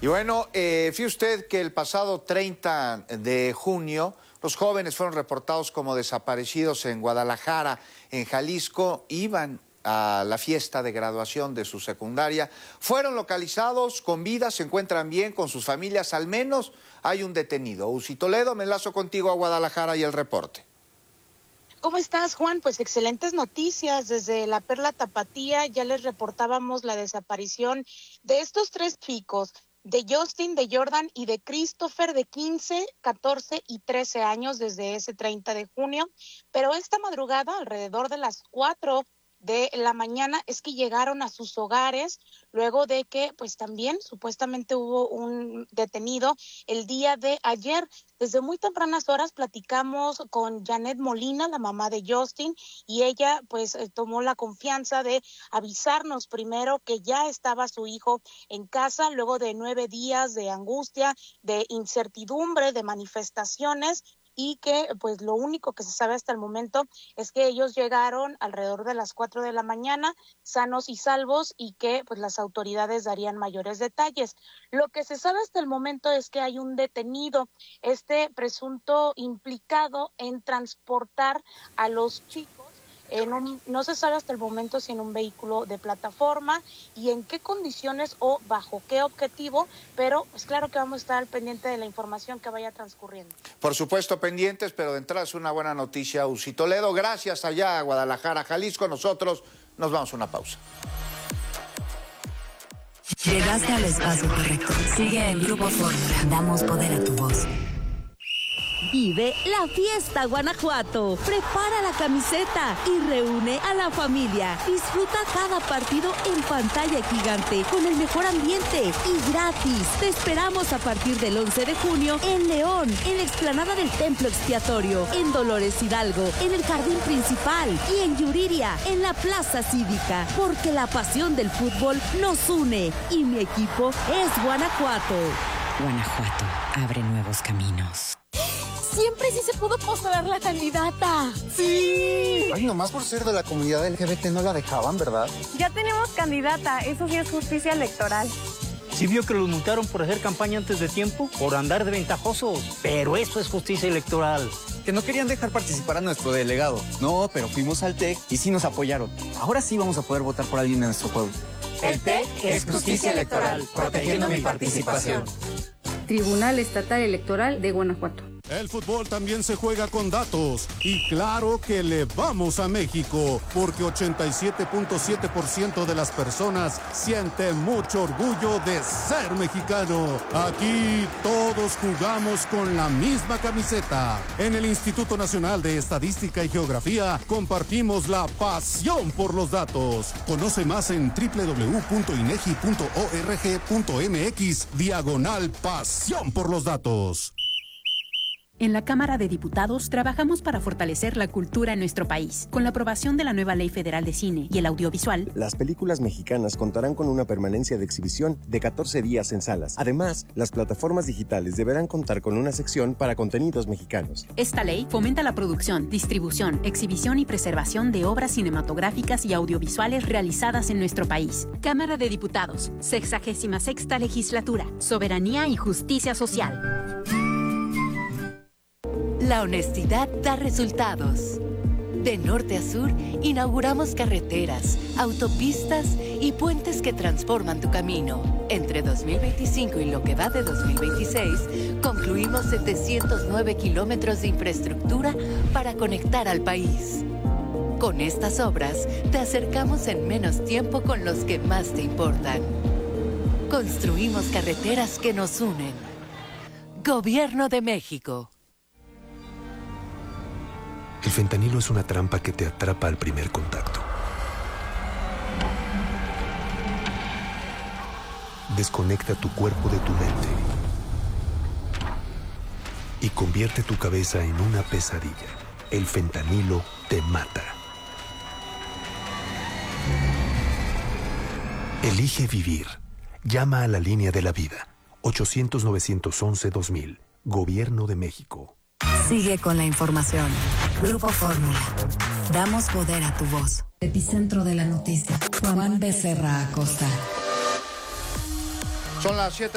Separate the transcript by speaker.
Speaker 1: Y bueno, fíjese usted que el pasado 30 de junio los jóvenes fueron reportados como desaparecidos en Guadalajara, en Jalisco. Iban a la fiesta de graduación de su secundaria. Fueron localizados con vida, se encuentran bien con sus familias, al menos hay un detenido. Uzi Toledo, me enlazo contigo a Guadalajara y el reporte.
Speaker 2: ¿Cómo estás, Juan? Pues excelentes noticias. Desde la Perla Tapatía ya les reportábamos la desaparición de estos 3 chicos, de Justin, de Jordan y de Christopher, de 15, 14 y 13 años desde ese 30 de junio. Pero esta madrugada, alrededor de las 4 de la mañana, es que llegaron a sus hogares, luego de que pues también supuestamente hubo un detenido el día de ayer. Desde muy tempranas horas platicamos con Janet Molina, la mamá de Justin, y ella pues tomó la confianza de avisarnos primero que ya estaba su hijo en casa, luego de 9 días de angustia, de incertidumbre, de manifestaciones, y que pues lo único que se sabe hasta el momento es que ellos llegaron alrededor de las 4 de la mañana, sanos y salvos, y que pues las autoridades darían mayores detalles. Lo que se sabe hasta el momento es que hay un detenido, este presunto implicado en transportar a los chicos. No se sabe hasta el momento si en un vehículo de plataforma y en qué condiciones o bajo qué objetivo, pero es claro que vamos a estar al pendiente de la información que vaya transcurriendo.
Speaker 1: Por supuesto pendientes, pero de entrada es una buena noticia, Uzi Toledo. Gracias allá a Guadalajara, Jalisco. Nosotros nos vamos a una pausa.
Speaker 3: Llegaste al espacio correcto. Sigue en Grupo Fórmula. Damos poder a tu voz.
Speaker 4: Vive la fiesta Guanajuato. Prepara la camiseta y reúne a la familia. Disfruta cada partido en pantalla gigante con el mejor ambiente y gratis. Te esperamos a partir del 11 de junio en León, en la explanada del Templo Expiatorio, en Dolores Hidalgo, en el Jardín Principal y en Yuriria, en la Plaza Cívica. Porque la pasión del fútbol nos une y mi equipo es Guanajuato.
Speaker 3: Guanajuato abre nuevos caminos.
Speaker 5: Siempre sí se pudo postular la candidata.
Speaker 6: ¡Sí! Ay, nomás por ser de la comunidad LGBT no la dejaban, ¿verdad?
Speaker 7: Ya tenemos candidata, eso sí es justicia electoral.
Speaker 8: Sí vio que los multaron por hacer campaña antes de tiempo, por andar de ventajosos. Pero eso es justicia electoral.
Speaker 6: Que no querían dejar participar a nuestro delegado. No, pero fuimos al TEC y sí nos apoyaron. Ahora sí vamos a poder votar por alguien en nuestro pueblo.
Speaker 9: El TEC es justicia electoral, protegiendo mi participación.
Speaker 10: Tribunal Estatal Electoral de Guanajuato.
Speaker 11: El fútbol también se juega con datos y claro que le vamos a México porque 87.7% de las personas sienten mucho orgullo de ser mexicano. Aquí todos jugamos con la misma camiseta. En el Instituto Nacional de Estadística y Geografía compartimos la pasión por los datos. Conoce más en www.inegi.org.mx/pasión por los datos.
Speaker 12: En la Cámara de Diputados trabajamos para fortalecer la cultura en nuestro país. Con la aprobación de la nueva Ley Federal de Cine y el Audiovisual,
Speaker 13: las películas mexicanas contarán con una permanencia de exhibición de 14 días en salas. Además, las plataformas digitales deberán contar con una sección para contenidos mexicanos.
Speaker 12: Esta ley fomenta la producción, distribución, exhibición y preservación de obras cinematográficas y audiovisuales realizadas en nuestro país. Cámara de Diputados, 66ª Legislatura, Soberanía y Justicia Social.
Speaker 3: La honestidad da resultados. De norte a sur, inauguramos carreteras, autopistas y puentes que transforman tu camino. Entre 2025 y lo que va de 2026, concluimos 709 kilómetros de infraestructura para conectar al país. Con estas obras, te acercamos en menos tiempo con los que más te importan. Construimos carreteras que nos unen. Gobierno de México.
Speaker 14: El fentanilo es una trampa que te atrapa al primer contacto. Desconecta tu cuerpo de tu mente y convierte tu cabeza en una pesadilla. El fentanilo te mata. Elige vivir. Llama a la línea de la vida. 800-911-2000. Gobierno de México.
Speaker 3: Sigue con la información. Grupo Fórmula. Damos poder a tu voz. Epicentro de la noticia. Juan Becerra Acosta.
Speaker 1: Son las 7.